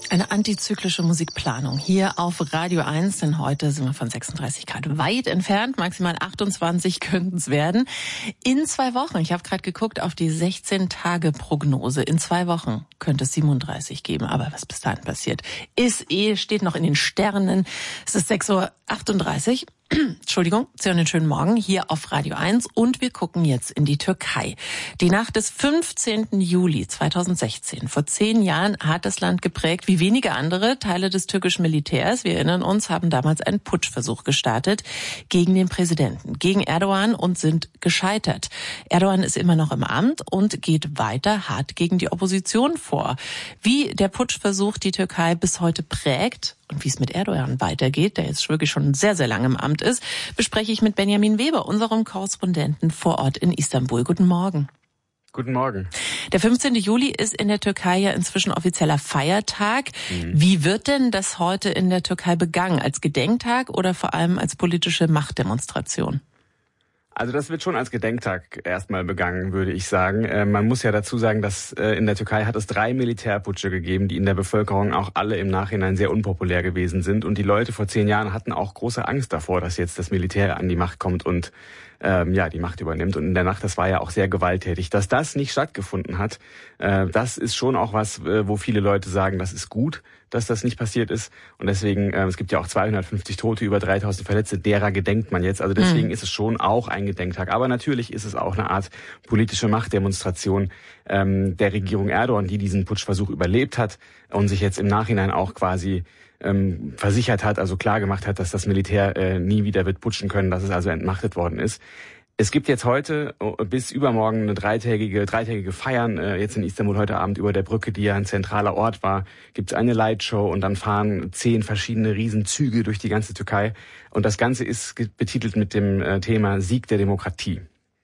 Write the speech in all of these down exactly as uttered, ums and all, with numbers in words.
Eine antizyklische Musikplanung hier auf Radio eins, denn heute sind wir von sechsunddreißig Grad weit entfernt, maximal achtundzwanzig könnten es werden. In zwei Wochen, ich habe gerade geguckt auf die sechzehn-Tage-Prognose, in zwei Wochen könnte es siebenunddreißig geben, aber was bis dahin passiert, ist eh, steht noch in den Sternen. Es ist sechs Uhr achtunddreißig. Entschuldigung, Sie hören den schönen Morgen hier auf Radio eins und wir gucken jetzt in die Türkei. Die Nacht des fünfzehnten Juli zweitausendsechzehn, vor zehn Jahren, hat das Land geprägt, wie wenige andere Teile des türkischen Militärs. Wir erinnern uns, haben damals einen Putschversuch gestartet gegen den Präsidenten, gegen Erdogan und sind gescheitert. Erdogan ist immer noch im Amt und geht weiter hart gegen die Opposition vor. Wie der Putschversuch die Türkei bis heute prägt und wie es mit Erdogan weitergeht, der jetzt wirklich schon sehr, sehr lange im Amt ist, bespreche ich mit Benjamin Weber, unserem Korrespondenten vor Ort in Istanbul. Guten Morgen. Guten Morgen. Der fünfzehnte Juli ist in der Türkei ja inzwischen offizieller Feiertag. Mhm. Wie wird denn das heute in der Türkei begangen? Als Gedenktag oder vor allem als politische Machtdemonstration? Also das wird schon als Gedenktag erstmal begangen, würde ich sagen. Äh, man muss ja dazu sagen, dass äh, in der Türkei hat es drei Militärputsche gegeben, die in der Bevölkerung auch alle im Nachhinein sehr unpopulär gewesen sind. Und die Leute vor zehn Jahren hatten auch große Angst davor, dass jetzt das Militär an die Macht kommt und ähm, ja die Macht übernimmt. Und in der Nacht, das war ja auch sehr gewalttätig. Dass das nicht stattgefunden hat, äh, das ist schon auch was, äh, wo viele Leute sagen, das ist gut, dass das nicht passiert ist. Und deswegen, äh, es gibt ja auch zweihundertfünfzig Tote, über dreitausend Verletzte, derer gedenkt man jetzt. Also deswegen mhm. ist es schon auch ein Gedenktag. Aber natürlich ist es auch eine Art politische Machtdemonstration ähm, der Regierung Erdogan, die diesen Putschversuch überlebt hat und sich jetzt im Nachhinein auch quasi ähm, versichert hat, also klar gemacht hat, dass das Militär äh, nie wieder wird putschen können, dass es also entmachtet worden ist. Es gibt jetzt heute bis übermorgen eine dreitägige, dreitägige Feiern, äh, jetzt in Istanbul heute Abend über der Brücke, die ja ein zentraler Ort war, gibt es eine Lightshow und dann fahren zehn verschiedene Riesenzüge durch die ganze Türkei. Und das Ganze ist betitelt mit dem äh, Thema Sieg der Demokratie.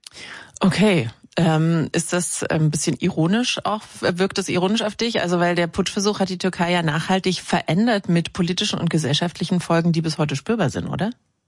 Okay. Ähm, ist das ein bisschen ironisch auch, wirkt das ironisch auf dich? Also weil der Putschversuch hat die Türkei ja nachhaltig verändert mit politischen und gesellschaftlichen Folgen, die bis heute spürbar sind, oder?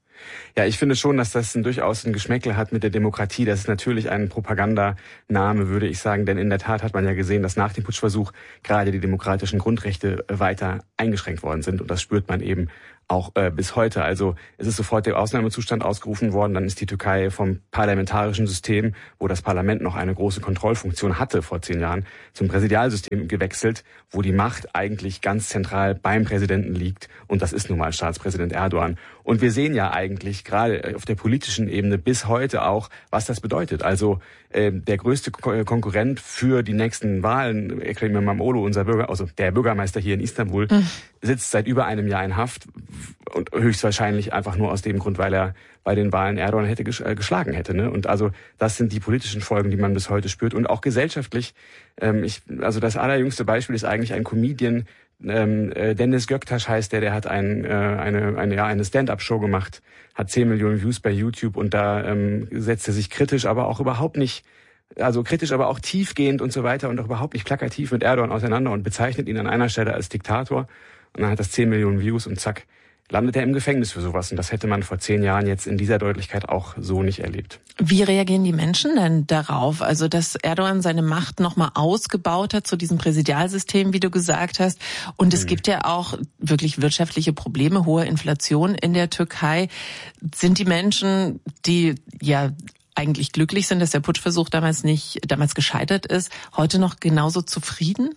Ja, ich finde schon, dass das ein, durchaus ein Geschmäckle hat mit der Demokratie. Das ist natürlich ein Propagandaname, würde ich sagen. Denn in der Tat hat man ja gesehen, dass nach dem Putschversuch gerade die demokratischen Grundrechte weiter eingeschränkt worden sind. Und das spürt man eben auch äh, bis heute. Also es ist sofort der Ausnahmezustand ausgerufen worden. Dann ist die Türkei vom parlamentarischen System, wo das Parlament noch eine große Kontrollfunktion hatte vor zehn Jahren, zum Präsidialsystem gewechselt, wo die Macht eigentlich ganz zentral beim Präsidenten liegt. Und das ist nun mal Staatspräsident Erdogan. Und wir sehen ja eigentlich gerade auf der politischen Ebene bis heute auch, was das bedeutet. Also äh, der größte Ko- Konkurrent für die nächsten Wahlen, Ekrem İmamoğlu, unser Bürger, also der Bürgermeister hier in Istanbul, mhm. sitzt seit über einem Jahr in Haft und höchstwahrscheinlich einfach nur aus dem Grund, weil er bei den Wahlen Erdogan hätte geschlagen hätte. Ne? Und also das sind die politischen Folgen, die man bis heute spürt. Und auch gesellschaftlich, ähm, ich, also das allerjüngste Beispiel ist eigentlich ein Comedian, ähm, äh, Dennis Göktaş heißt der, der hat ein, äh, eine, eine, ja, eine Stand-up-Show gemacht, hat zehn Millionen Views bei YouTube und da ähm, setzt er sich kritisch, aber auch überhaupt nicht, also kritisch, aber auch tiefgehend und so weiter und auch überhaupt nicht plakativ mit Erdogan auseinander und bezeichnet ihn an einer Stelle als Diktator. Und dann hat das zehn Millionen Views und zack, landet er im Gefängnis für sowas. Und das hätte man vor zehn Jahren jetzt in dieser Deutlichkeit auch so nicht erlebt. Wie reagieren die Menschen denn darauf? Also, dass Erdogan seine Macht nochmal ausgebaut hat zu diesem Präsidialsystem, wie du gesagt hast. Und es hm. gibt ja auch wirklich wirtschaftliche Probleme, hohe Inflation in der Türkei. Sind die Menschen, die ja eigentlich glücklich sind, dass der Putschversuch damals nicht, damals gescheitert ist, heute noch genauso zufrieden?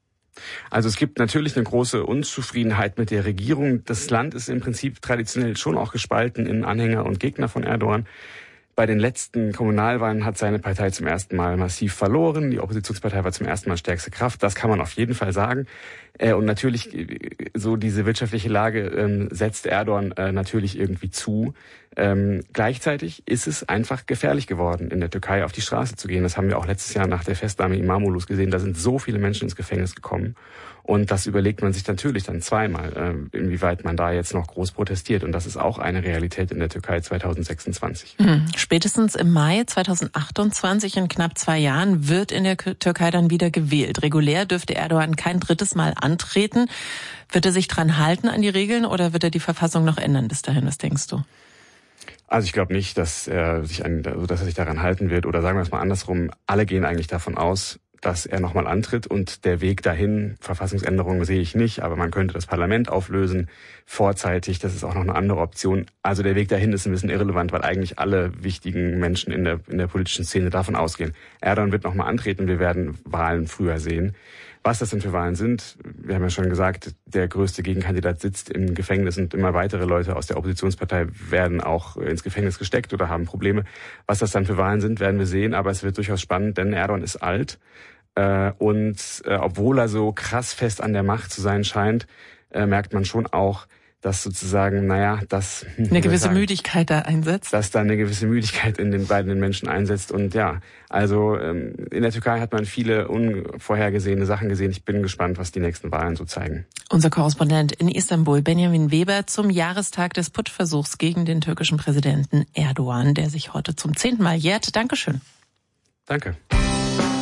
Also es gibt natürlich eine große Unzufriedenheit mit der Regierung. Das Land ist im Prinzip traditionell schon auch gespalten in Anhänger und Gegner von Erdogan. Bei den letzten Kommunalwahlen hat seine Partei zum ersten Mal massiv verloren. Die Oppositionspartei war zum ersten Mal stärkste Kraft. Das kann man auf jeden Fall sagen. Und natürlich, so diese wirtschaftliche Lage setzt Erdogan natürlich irgendwie zu. Ähm, gleichzeitig ist es einfach gefährlich geworden, in der Türkei auf die Straße zu gehen. Das haben wir auch letztes Jahr nach der Festnahme İmamoğlu's gesehen. Da sind so viele Menschen ins Gefängnis gekommen. Und das überlegt man sich natürlich dann zweimal, äh, inwieweit man da jetzt noch groß protestiert. Und das ist auch eine Realität in der Türkei zweitausendsechsundzwanzig. Hm. Spätestens im Mai zweitausendachtundzwanzig, in knapp zwei Jahren, wird in der Türkei dann wieder gewählt. Regulär dürfte Erdogan kein drittes Mal antreten. Wird er sich dran halten an die Regeln oder wird er die Verfassung noch ändern bis dahin? Was denkst du? Also ich glaube nicht, dass er sich an, also dass er sich daran halten wird. Oder sagen wir es mal andersrum, alle gehen eigentlich davon aus, dass er nochmal antritt und der Weg dahin, Verfassungsänderungen sehe ich nicht, aber man könnte das Parlament auflösen, vorzeitig, das ist auch noch eine andere Option. Also der Weg dahin ist ein bisschen irrelevant, weil eigentlich alle wichtigen Menschen in der, in der politischen Szene davon ausgehen. Erdogan wird nochmal antreten, wir werden Wahlen früher sehen. Was das denn für Wahlen sind, wir haben ja schon gesagt, der größte Gegenkandidat sitzt im Gefängnis und immer weitere Leute aus der Oppositionspartei werden auch ins Gefängnis gesteckt oder haben Probleme. Was das dann für Wahlen sind, werden wir sehen, aber es wird durchaus spannend, denn Erdogan ist alt äh, und äh, obwohl er so krass fest an der Macht zu sein scheint, äh, merkt man schon auch, dass sozusagen, naja, dass... Eine gewisse sagen, Müdigkeit da einsetzt. Dass da eine gewisse Müdigkeit in den beiden Menschen einsetzt. Und ja, also ähm, in der Türkei hat man viele unvorhergesehene Sachen gesehen. Ich bin gespannt, was die nächsten Wahlen so zeigen. Unser Korrespondent in Istanbul, Benjamin Weber, zum Jahrestag des Putschversuchs gegen den türkischen Präsidenten Erdogan, der sich heute zum zehnten Mal jährt. Dankeschön. Danke.